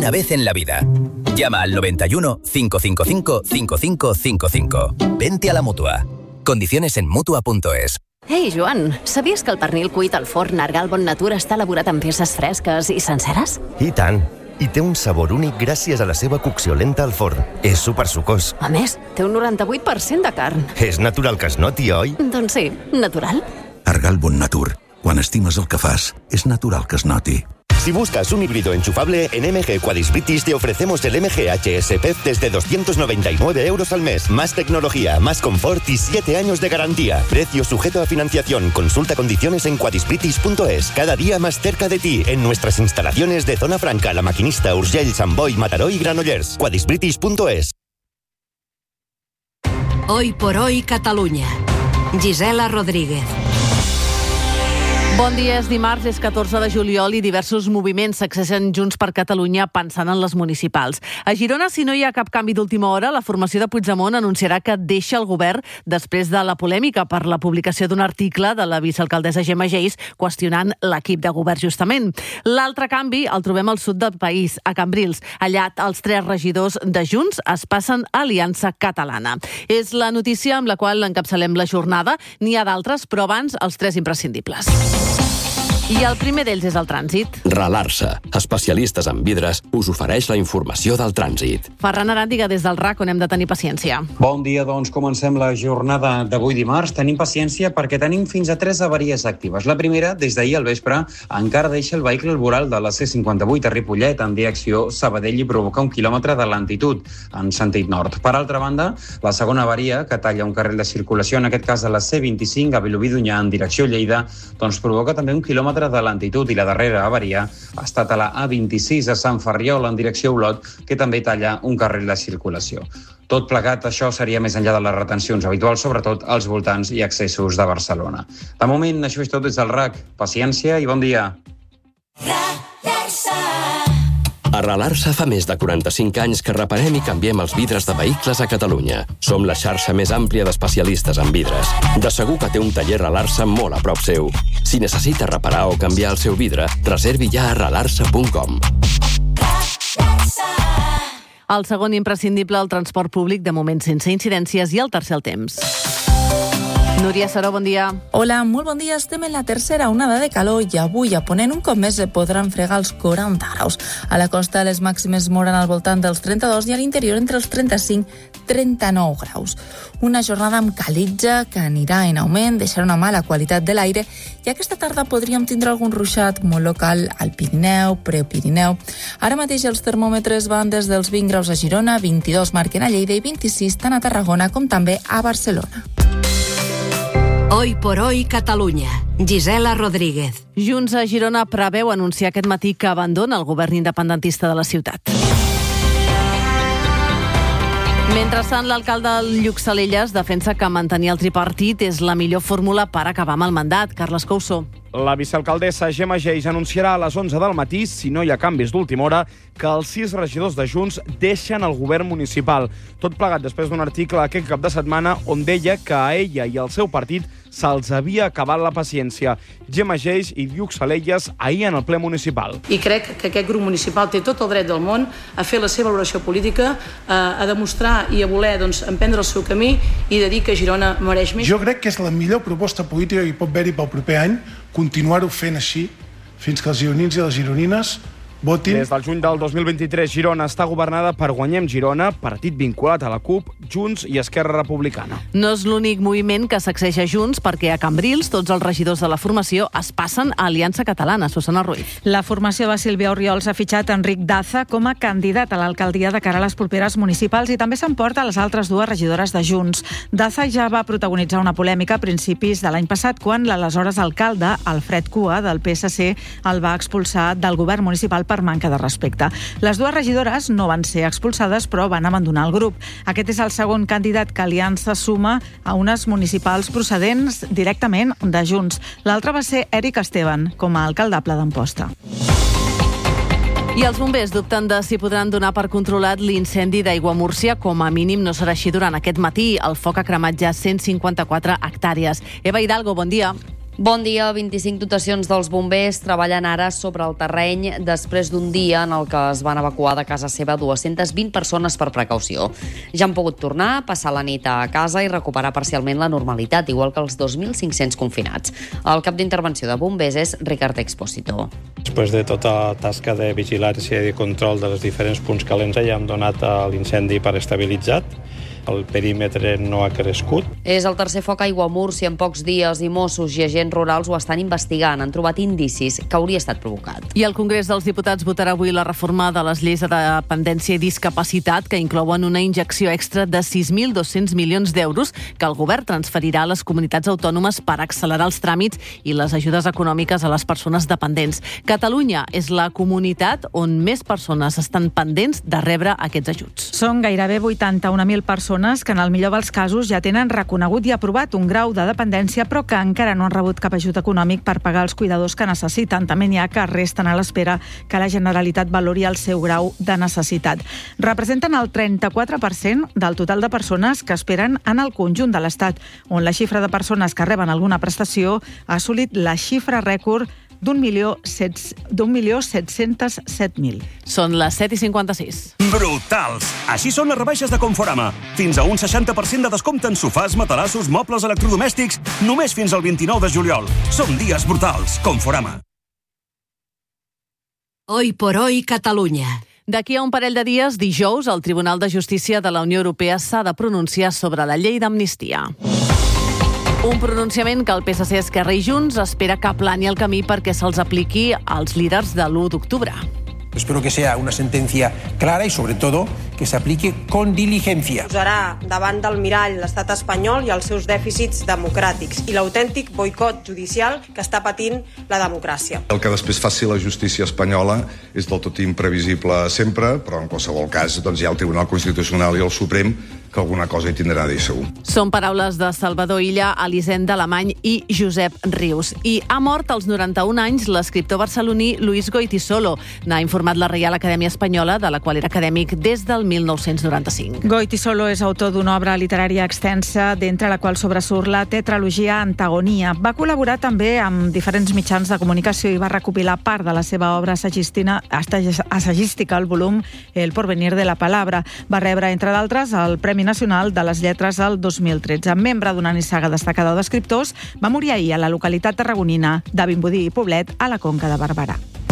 una vez en la vida. Llama al 91 555 5555. Vente a la Mutua. Condiciones en Mutua.es. Ei, Joan, sabies que el pernil cuit al forn Argal Bon Natura està elaborat amb peces fresques i senceres? I tant! I té un sabor únic gràcies a la seva cocció lenta al forn. És supersucós. A més, té un 98% de carn. És natural que es noti, oi? Doncs sí, natural. Argal Bon Natur. Quan estimes el que fas, és natural que es noti. Si buscas un híbrido enchufable, en MG Quadis British te ofrecemos el MG HS PEF desde 299 euros al mes. Más tecnología, más confort y 7 años de garantía. Precio sujeto a financiación. Consulta condiciones en quadisbritish.es. Cada día más cerca de ti, en nuestras instalaciones de Zona Franca, La Maquinista, Urgell, Sant Boi, Mataró y Granollers. quadisbritish.es. Hoy por hoy Catalunya. Gisela Rodríguez. Bon dia, és dimarts, és 14 de juliol i diversos moviments s'accedeixen Junts per Catalunya pensant en les municipals. A Girona, si no hi ha cap canvi d'última hora, la formació de Puigdemont anunciarà que deixa el govern després de la polèmica per la publicació d'un article de la vicealcaldessa Gemma Geis qüestionant l'equip de govern, justament. L'altre canvi el trobem al sud del país, a Cambrils. Allà els 3 regidors de Junts es passen a Aliança Catalana. És la notícia amb la qual encapçalem la jornada. N'hi ha d'altres, però abans els 3 imprescindibles. I el primer d'ells és el trànsit. Ralarsa, especialistes en vidres, us ofereix la informació del trànsit. Ferran Aràndiga, des del RAC, on hem de tenir paciència. Bon dia, doncs comencem la jornada d'avui dimarts. Tenim paciència perquè tenim fins a 3 avaries actives. La primera, des d'ahir al vespre, encara deixa el vehicle al voral de la C58 a Ripollet en direcció Sabadell i provoca 1 quilòmetre de lentitud en sentit nord. Per altra banda, la segona avaria, que talla un carril de circulació, en aquest cas a la C25 a Vilobí d'Onyar en direcció Lleida, doncs provoca també 1 quilòmetre de lentitud, i la darrera avaria ha estat a la A26 a Sant Ferriol en direcció Olot, que també talla un carril de circulació. Tot plegat, això seria més enllà de les retencions habituals, sobretot als voltants i accessos de Barcelona. De moment, això és tot des del RAC. Paciència i bon dia. A Ralarsa fa més de 45 anys que reparem i canviem els vidres de vehicles a Catalunya. Som la xarxa més àmplia d'especialistes en vidres. De segur que té un taller Ralarsa molt a prop seu. Si necessita reparar o canviar el seu vidre, reservi ja a ralarsa.com. El segon imprescindible, el transport públic, de moment sense incidències, i el tercer, el temps. Núria Saró, bon dia. Hola, molt bon dia. Estem en la tercera onada de calor i avui a Ponent un cop més podran fregar els 40 graus. A la costa les màximes moren al voltant dels 32 i a l'interior entre els 35 i 39 graus. Una jornada amb calitja que anirà en augment, deixarà una mala qualitat de l'aire i aquesta tarda podríem tindre algun ruixat molt local al Pirineu, Prepirineu. Ara mateix els termòmetres van des dels 20 graus a Girona, 22 marquen a Lleida i 26 tant a Tarragona com també a Barcelona. Hoy por hoy Catalunya. Gisela Rodríguez. Junts a Girona preveu anunciar aquest matí que abandona el govern independentista de la ciutat. Mentrestant, l'alcalde Lluc Salelles defensa que mantenir el tripartit és la millor fórmula per acabar amb el mandat. Carles Couso. La vicealcaldessa Gemma Geis anunciarà a les 11 del matí, si no hi ha canvis d'última hora, que els 6 regidors de Junts deixen el govern municipal. Tot plegat després d'un article aquest cap de setmana on deia que a ella i al seu partit se'ls havia acabat la paciència. Gemma Geis i Lluc Salelles ahir en el ple municipal. I crec que aquest grup municipal té tot el dret del món a fer la seva valoració política, a demostrar i a voler emprendre el seu camí i de dir que Girona mereix més. Jo crec que és la millor proposta política que hi pot haver-hi pel proper any, continuar-ho fent així fins que els gironins i les gironines votin. Des del juny del 2023, Girona està governada per Guanyem Girona, partit vinculat a la CUP, Junts i Esquerra Republicana. No és l'únic moviment que sacseix a Junts, perquè a Cambrils tots els regidors de la formació es passen a Aliança Catalana. Susana Ruiz. La formació de Sílvia Orriols ha fitxat Enric Daza com a candidat a l'alcaldia de cara a les properes municipals i també s'emporta les altres 2 regidores de Junts. Daza ja va protagonitzar una polèmica a principis de l'any passat quan l'aleshores alcalde, Alfred Cua, del PSC, el va expulsar del govern municipal per manca de respecte. Les 2 regidores no van ser expulsades, però van abandonar el grup. Aquest és el segon candidat que Aliança suma a unes municipals procedents directament de Junts. L'altre va ser Eric Esteban, com a alcaldable d'Amposta. I els bombers dubten de si podran donar per controlat l'incendi d'Aigua Múrcia. Com a mínim no serà així durant aquest matí. El foc ha cremat ja 154 hectàrees. Eva Hidalgo, bon dia. Bon dia. 25 dotacions dels bombers treballen ara sobre el terreny després d'un dia en el que es van evacuar de casa seva 220 persones per precaució. Ja han pogut tornar, passar la nit a casa i recuperar parcialment la normalitat, igual que els 2.500 confinats. El cap d'intervenció de bombers és Ricard Expósito. Després de tota la tasca de vigilància i de control dels diferents punts calents, ja hem donat l'incendi per estabilitzat. El perímetre no ha crescut. És el tercer foc a Aiguamúrcia en pocs dies i Mossos i agents rurals ho estan investigant. Han trobat indicis que hauria estat provocat. I el Congrés dels Diputats votarà avui la reforma de les lleis de dependència i discapacitat que inclouen una injecció extra de 6.200 milions d'euros que el govern transferirà a les comunitats autònomes per accelerar els tràmits i les ajudes econòmiques a les persones dependents. Catalunya és la comunitat on més persones estan pendents de rebre aquests ajuts. Són gairebé 81.000 persones que en el millor dels casos ja tenen reconegut i aprovat un grau de dependència però que encara no han rebut cap ajut econòmic per pagar els cuidadors que necessiten. També n'hi ha que resten a l'espera que la Generalitat valori el seu grau de necessitat. Representen el 34% del total de persones que esperen en el conjunt de l'Estat, on la xifra de persones que reben alguna prestació ha assolit la xifra rècord d'1.707.000. Són les 7:56. Brutals! Així són les rebaixes de Conforama. Fins a un 60% de descompte en sofàs, matalassos, mobles electrodomèstics, només fins al 29 de juliol. Són dies brutals. Conforama. Hoy por hoy, Catalunya. D'aquí a un parell de dies, dijous, el Tribunal de Justícia de la Unió Europea s'ha de pronunciar sobre la llei d'amnistia. Un pronunciament que el PSC, Esquerra i Junts espera que aplani el camí perquè se'ls apliqui als líders de l'1 d'octubre. Espero que sea una sentencia clara y, sobre todo, que se aplique con diligencia. Posarà davant del mirall l'estat espanyol i els seus dèficits democràtics i l'autèntic boicot judicial que està patint la democràcia. El que després faci la justícia espanyola és del tot imprevisible sempre, però en qualsevol cas doncs, hi ha el Tribunal Constitucional i el Suprem que alguna cosa hi tindrà a dir segur. Són paraules de Salvador Illa, Elisenda Alemany i Josep Rius. I ha mort als 91 anys l'escriptor barceloní Luis Goytisolo. N'ha informat la Reial Acadèmia Espanyola, de la qual era acadèmic des del 1995. Goytisolo és autor d'una obra literària extensa, d'entre la qual sobresurt la tetralogia Antagonia. Va col·laborar també amb diferents mitjans de comunicació i va recopilar part de la seva obra assagística, el volum El porvenir de la palabra. Va rebre, entre d'altres, el Premi Nacional de les Lletres el 2013. Membre d'una nissaga destacada d'escriptors, va morir ahir a la localitat tarragonina de Vimbodí i Poblet, a la Conca de Barberà.